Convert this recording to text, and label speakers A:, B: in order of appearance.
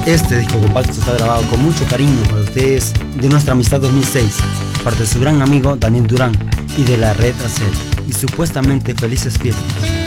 A: Este disco compacto está grabado con mucho cariño para ustedes de nuestra amistad 2006, parte de su gran amigo Daniel Durán y de la red AC. Y supuestamente felices fiestas.